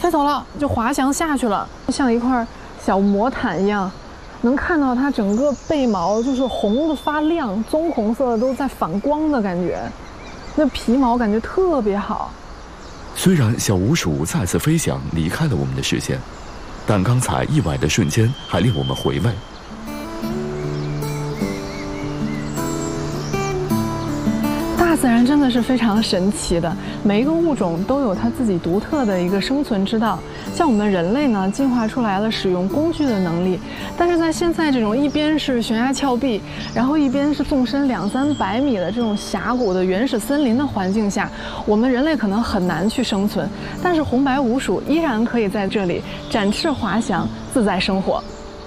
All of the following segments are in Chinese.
飞走了，就滑翔下去了，像一块小魔毯一样，能看到它整个背毛就是红的发亮，棕红色的都在反光的感觉，那皮毛感觉特别好。 虽然小鼯鼠再次飞翔离开了我们的视线，但刚才意外的瞬间还令我们回味。 大自然真的是非常神奇的，每一个物种都有它自己独特的一个生存之道。像我们人类呢，进化出来了使用工具的能力，但是在现在这种一边是悬崖峭壁，然后一边是纵深200-300米的这种峡谷的原始森林的环境下，我们人类可能很难去生存。但是红白鼯鼠依然可以在这里展翅滑翔，自在生活。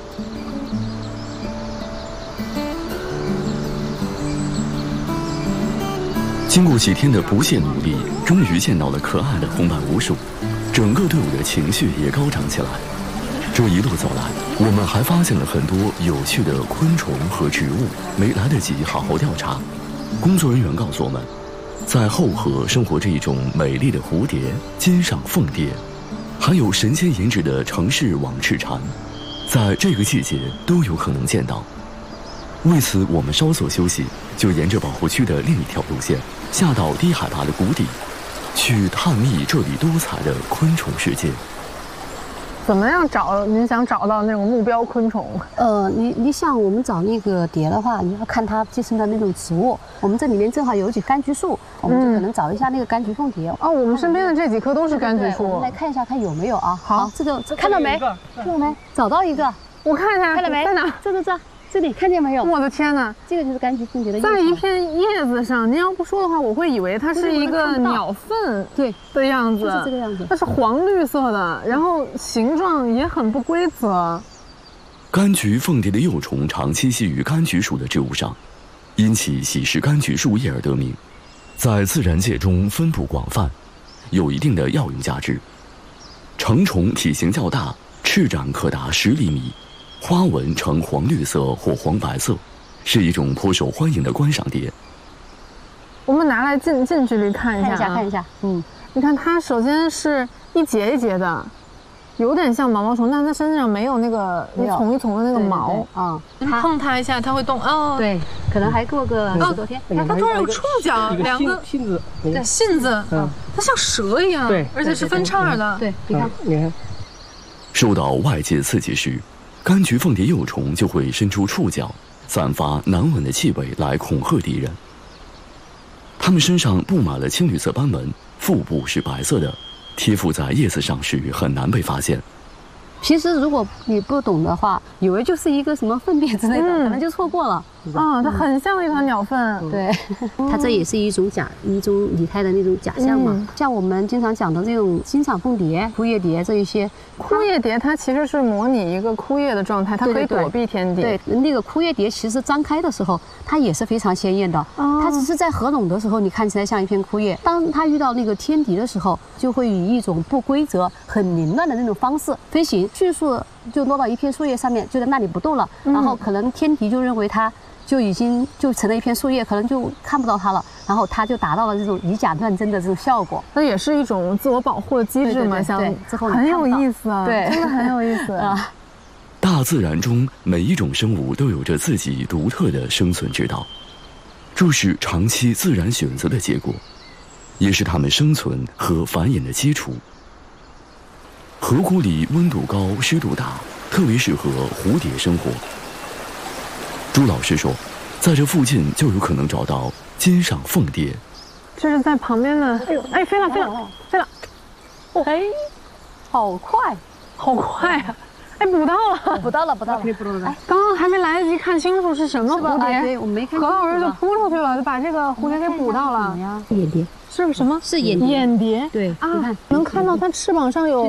经过几天的不懈努力，终于见到了可爱的红白鼯鼠，整个队伍的情绪也高涨起来。这一路走来，我们还发现了很多有趣的昆虫和植物，没来得及好好调查。工作人员告诉我们，在后河生活着一种美丽的蝴蝶——金上凤蝶，还有神仙颜值的城市网翅蝉，在这个季节都有可能见到。为此，我们稍作休息，就沿着保护区的另一条路线，下到低海拔的谷底，去探秘这里多彩的昆虫世界。 怎么样找？您想找到那种目标昆虫？ 你像我们找那个蝶的话，你要看它寄生的那种植物。我们这里面正好有几柑橘树，我们就可能找一下那个柑橘凤蝶。 哦，我们身边的这几棵都是柑橘树。 我们来看一下，看有没有啊？ 好， 这个看到没？看到没？找到一个， 我看一下， 看到没？ 在哪？ 这里看见没有？ 我的天哪， 这个就是柑橘凤蝶的。 在一片叶子上，您要不说的话，我会以为它是一个鸟粪的样子， 就是这个样子。 它是黄绿色的，然后形状也很不规则。 柑橘凤蝶的幼虫常栖息于柑橘属的植物上，因其喜食柑橘树叶而得名，在自然界中分布广泛，有一定的药用价值。成虫体型较大，翅展可达10厘米。花纹呈黄绿色或黄白色，是一种颇受欢迎的观赏蝶。 我们拿来近距离看一下， 看一下。 你看它首先是一节一节的，有点像毛毛虫，但它身上没有那个一丛一丛的那个毛啊。碰它一下，它会动哦。 对，可能还过个10多天。 它突然有触角，两个信子， 对，信子，它像蛇一样， 对， 而且是分叉的。 对，你看。 受到外界刺激时，柑橘凤蝶幼虫就会伸出触角，散发难闻的气味来恐吓敌人。它们身上布满了青绿色斑纹，腹部是白色的，贴附在叶子上时很难被发现。 其实如果你不懂的话，以为就是一个什么粪便之类的，可能就错过了。 它很像一团鸟粪。 对，它这也是一种拟态的那种假象嘛。像我们经常讲的这种金赏凤蝶、枯叶蝶这一些， 枯叶蝶它其实是模拟一个枯叶的状态，它可以躲避天敌。 对，那个枯叶蝶其实张开的时候，它也是非常鲜艳的。它只是在合拢的时候，你看起来像一片枯叶。当它遇到那个天敌的时候，就会以一种不规则、很凌乱的那种方式飞行，迅速就落到一片树叶上面，就在那里不动了。然后可能天敌就认为它就已经成了一片树叶，可能就看不到它了，然后它就达到了这种以假乱真的这种效果。 那也是一种自我保护的机制嘛， 之后很有意思啊， 对， 真的很有意思啊。 大自然中每一种生物都有着自己独特的生存之道，这是长期自然选择的结果，也是它们生存和繁衍的基础。河谷里温度高、湿度大，特别适合蝴蝶生活。朱老师说，在这附近就有可能找到金上凤蝶。 这是在旁边的，哎，飞了！ 哎，好快啊！哎，捕到了！ 哎， 刚刚还没来得及看清楚是什么蝴蝶， 对，我没看清楚。 何老师就扑出去了，就把这个蝴蝶给捕到了。 眼蝶是什么？ 是眼蝶。 眼蝶。 对啊，能看到它翅膀上有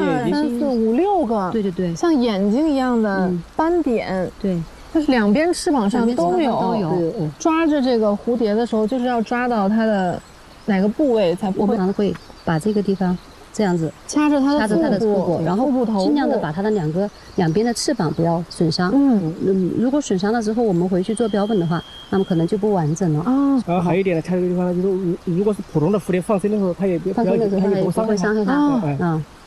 1、2、3、4、5、6个， 对， 像眼睛一样的斑点。 对。 就是两边翅膀上都有。抓着这个蝴蝶的时候，就是要抓到它的哪个部位才不会。 我们会把这个地方这样子掐着它的腹部， 然后尽量的把它的两边的翅膀不要损伤。如果损伤了之后，我们回去做标本的话，那么可能就不完整了。 然后还有一点呢，掐这个地方呢，就是如果是普通的蝴蝶放生的时候，它也不会伤害它。